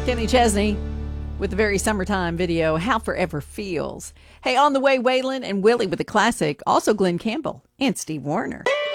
Kenny Chesney with the very summertime video, How Forever Feels. Hey, on the way, Waylon and Willie with the classic. Also, Glenn Campbell and Steve Wariner.